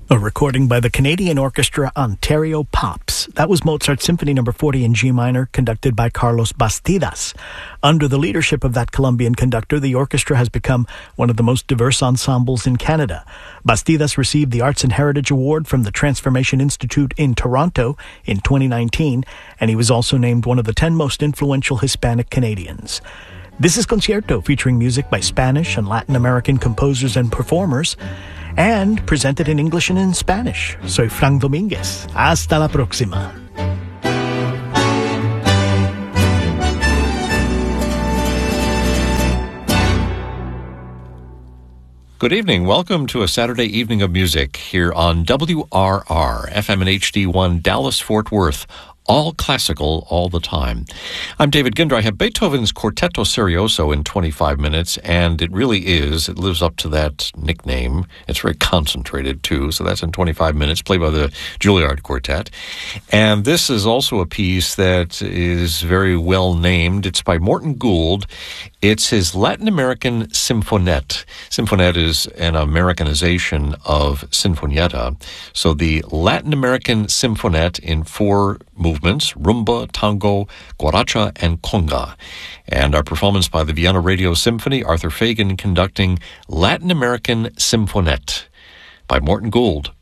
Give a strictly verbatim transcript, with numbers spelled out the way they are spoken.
A recording by the Canadian orchestra Ontario Pops. That was Mozart's Symphony Number forty in G minor, conducted by Carlos Bastidas. Under the leadership of that Colombian conductor, the orchestra has become one of the most diverse ensembles in Canada. Bastidas received the Arts and Heritage Award from the Transformation Institute in Toronto in twenty nineteen, and he was also named one of the ten most influential Hispanic Canadians. This is Concierto, featuring music by Spanish and Latin American composers and performers, and presented in English and in Spanish. Soy Frank Dominguez. Hasta la próxima. Good evening. Welcome to a Saturday evening of music here on W R R, F M and H D one, Dallas-Fort Worth. All classical, all the time. I'm David Ginder. I have Beethoven's Quartetto Serioso in twenty-five minutes, and it really is. It lives up to that nickname. It's very concentrated, too, so that's in twenty-five minutes, played by the Juilliard Quartet. And this is also a piece that is very well named. It's by Morton Gould. It's his Latin American Symphonette. Symphonette is an Americanization of Sinfonietta. So the Latin American Symphonette in four movements: rumba, tango, guaracha, and conga. And our performance by the Vienna Radio Symphony, Arthur Fagan conducting Latin American Symphonette by Morton Gould.